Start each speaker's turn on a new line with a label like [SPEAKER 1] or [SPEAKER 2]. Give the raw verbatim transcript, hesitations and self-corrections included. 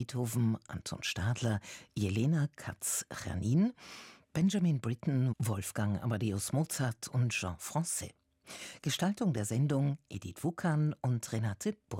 [SPEAKER 1] Beethoven, Anton Stadler, Jelena Katz-Czernin, Benjamin Britten, Wolfgang Amadeus Mozart und Jean Francais. Gestaltung der Sendung Edith Wukan und Renate Burg.